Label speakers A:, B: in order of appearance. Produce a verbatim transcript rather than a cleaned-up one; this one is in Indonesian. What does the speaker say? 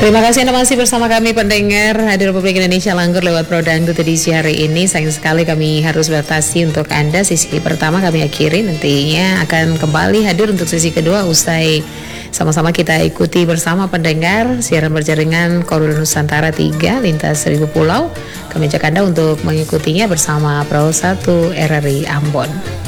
A: Terima kasih Anda masih bersama kami pendengar di Republik Indonesia Langgur lewat Pro Dangdut edisi hari ini. Sayang sekali kami harus batasi untuk Anda. Sesi pertama kami akhiri, nantinya akan kembali hadir untuk sesi kedua usai sama-sama kita ikuti bersama pendengar siaran berjaringan Koridor Nusantara tiga lintas seribu pulau. Kami ajak Anda untuk mengikutinya bersama Pro satu R R I Ambon.